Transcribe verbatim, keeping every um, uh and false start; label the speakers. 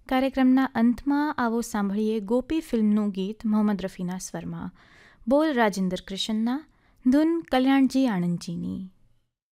Speaker 1: કાર્યક્રમના અંતમાં આવો સાંભળીએ ગોપી ફિલ્મનું ગીત મોહમ્મદ રફીના સ્વરમાં, બોલ રાજેન્દ્ર કૃષ્ણના, ધૂન કલ્યાણજી આણંદજીની.